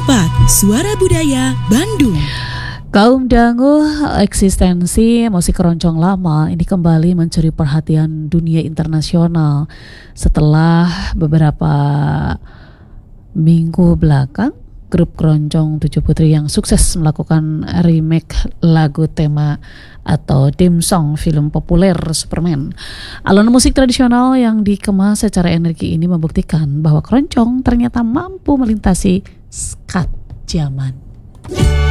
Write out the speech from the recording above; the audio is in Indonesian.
104,4 Suara Budaya Bandung. Kaum dangu, eksistensi musik keroncong lama ini kembali mencuri perhatian dunia internasional setelah beberapa minggu belakang grup keroncong Tujuh Putri yang sukses melakukan remake lagu tema atau theme song film populer Superman. Alunan musik tradisional yang dikemas secara energi ini membuktikan bahwa keroncong ternyata mampu melintasi skat zaman.